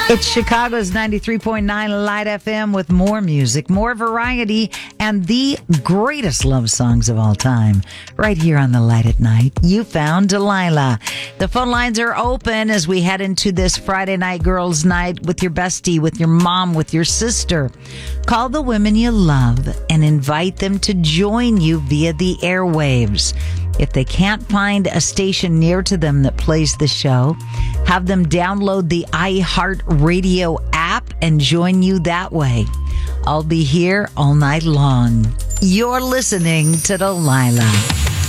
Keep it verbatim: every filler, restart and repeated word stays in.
It's Chicago's ninety-three point nine Light F M with more music, more variety, and the greatest love songs of all time. Right here on the Light at Night, you found Delilah. The phone lines are open as we head into this Friday night girls' night with your bestie, with your mom, with your sister. Call the women you love and invite them to join you via the airwaves. If they can't find a station near to them that plays the show, have them download the iHeartRadio app and join you that way. I'll be here all night long. You're listening to Delilah.